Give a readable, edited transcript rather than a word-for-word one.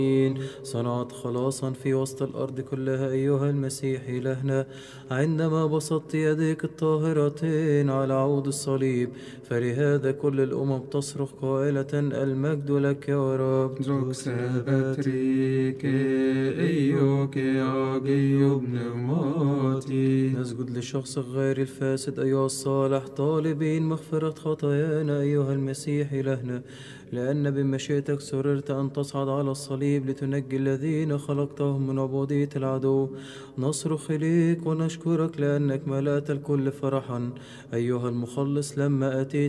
صنعت خلاصا في وسط الأرض كلها أيها المسيح إلهنا، عندما بسطت يديك الطاهرتين على عود الصليب، فلهذا كل الأمم تصرخ قائلة المجد لك يا رب. نسجد لشخصك غير الفاسد أيها الصالح، طالبين مغفرة خطايانا أيها المسيح إلهنا، لأن بمشيئتك سررت أن تصعد على الصليب لتنجي الذين خلقتهم من عبودية العدو. نصرخ إليك ونشكرك لأنك ملأت الكل فرحا أيها المخلص لما أتيت